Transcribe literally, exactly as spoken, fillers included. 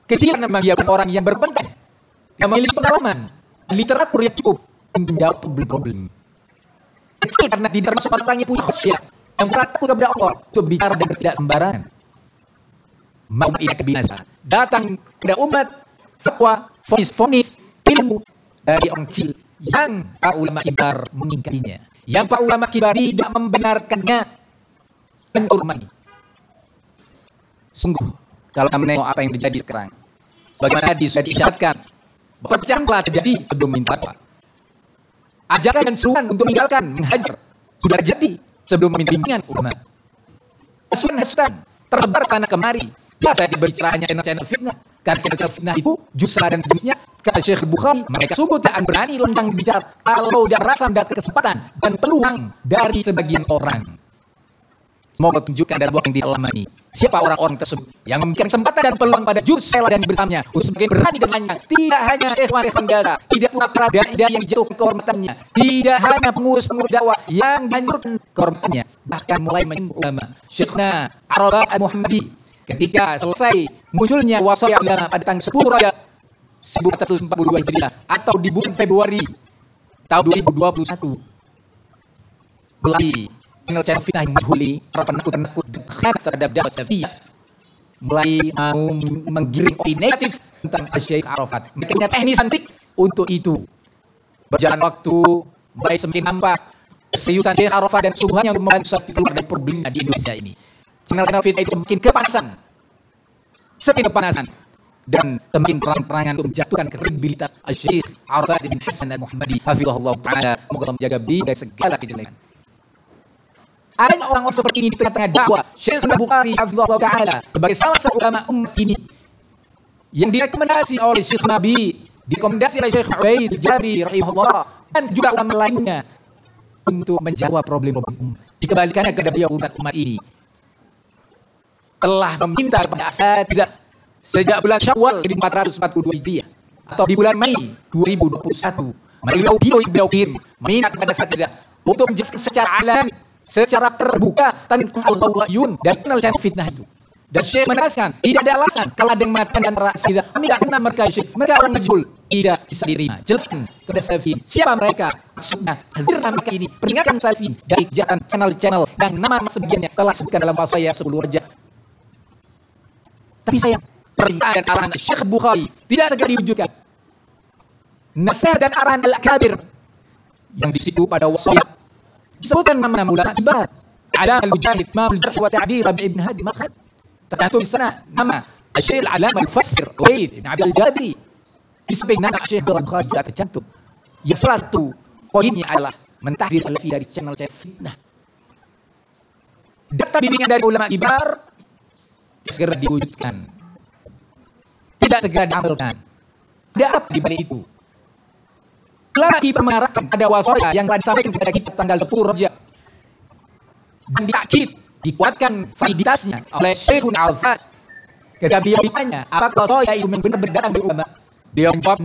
Kecil memang dia orang yang berpenting, yang memiliki pengalaman, literatur yang cukup untuk menjawab problem-problem. Kecil karena tidak termasuk orang yang punya khusyuk, yang bertakwa kepada Allah, untuk bicara dan tidak sembarangan. Maupun ia kebinasa datang kepada umat fatwa, fonis-fonis ilmu dari orang kecil yang para ulama kibar mengingkarinya, yang para ulama kibar tidak membenarkannya dan menghormati. Sungguh, kalau kamu menengok apa yang terjadi sekarang, sebagaimana tadi sudah diisyaratkan, perpecahan telah terjadi sebelum minta fatwa. Ajakan dan seruan untuk meninggalkan menghajar sudah terjadi sebelum meminta bimbingan ulama. Hasutan-hasutan tersebar tanah kemari. Biasa diberi cerahannya channel-channel fitnah. Karena channel fitnah itu Jusra dan sejenisnya. Kata Syekh Bukhari, mereka sungguh tak akan berani lontang bicara kalau tidak rasa mendapat kesempatan dan peluang dari sebagian orang. Semoga tunjukkan dalam waktu yang tidak lama ini siapa orang-orang tersebut yang memberikan kesempatan dan peluang pada Jusra dan bersamanya untuk sebagian berani dengannya. Tidak hanya ikhwan-ikhwan Gaza, tidak pula para dai-dai yang dijatuhkan kehormatannya, tidak hanya pengurus-pengurus dakwah yang dihancurkan kehormatannya, bahkan mulai menyembah ulama. Syekhna Arabat Al-Muhammadi ketika selesai munculnya wasaya ulama pada tanggal sepuluh Rajab seribu empat ratus empat puluh dua Hijriah atau di bulan Februari tahun dua ribu dua puluh satu, mulai channel-channel fitnah yang menghuli para penakut-penakut terhadap dakwah salafiyah mulai mau menggiring opini negatif tentang Syekh Arafat. Mereka punya teknis antik untuk itu. Berjalan waktu mulai semakin nampak seriusan Syekh Arafat dan sungguhnya untuk membantu saat keluar dari problemnya di Indonesia ini. Channel-channel fitnah itu semakin kepanasan, semakin kepanasan, dan semakin terang-terangan untuk menjatuhkan kredibilitas Syekh Arafat bin Hasan Al-Muhammadi hafizahullah ta'ala. Semoga Allah menjaga beliau dari segala kejelekan. Adanya orang-orang seperti ini di tengah-tengah dakwah Syekh Bukhari hafizahullah ta'ala sebagai salah satu ulama umat ini yang direkomendasi oleh Syekh Nabi, direkomendasi oleh Syekh Ubaid Jabri rahimahullah dan juga ulama lainnya untuk menjawab problem-problem umat. Dikembalikannya kepada beliau umat umat ini telah meminta kepada asatidzah sejak bulan Syawal seribu empat ratus empat puluh dua Hijriah atau di bulan Mei dua ribu dua puluh satu melalui audio yang beliau kirim meminta kepada asatidzah untuk menjelaskan secara alami, secara terbuka tentang al-ghawaiyun dan channel fitnah itu. Dan Syekh menegaskan tidak ada alasan kalau ada yang mengatakan antara asatidzah kami tidak kenal mereka Syekh, mereka orang majhul, tidak bisa diterima. Jelaskan kepada salafiyin siapa mereka, maksudnya hadirlah mereka ini, peringatkan salafiyin dari kejahatan channel-channel yang nama sebagiannya telah disebutkan dalam wasaya sepuluh Rajab. Tapi sayang, perintah dan arahan Syekh Bukhari tidak segera diwujudkan. Nasihat dan arahan al-akabir yang di situ pada wasaya disebutkan nama-nama ulama kibar. Ada al-Mujahid, Imam al-Jarh wa Ta'dil Ibn Hadi Makhad. Tercantum di sana nama Syekh al-Alam al-Mufassir Ubaid bin Abdul Jabri. Di samping nama Syekh Bukhari juga tercantum. Yang salah satu poinnya adalah mentahdir salafi dari channel-channel fitnah. Data bimbingan dari ulama kibar segera diwujudkan, tidak segera diamalkan. Tidak apa di balik itu. Lagi mengarahkan pada wasaya yang telah disampaikan kepada kita tanggal sepuluh Rajab dan diakhir dikuatkan validitasnya oleh Syekh Al-Fas. Ketika beliau ditanya apakah wasaya itu benar-benar datang dari ulama, beliau menjawab